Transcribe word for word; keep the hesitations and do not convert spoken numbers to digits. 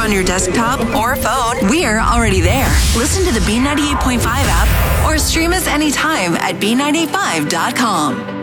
on your desktop or phone, we're already there. Listen to the B ninety-eight point five app or stream us anytime at B nine eight five dot com.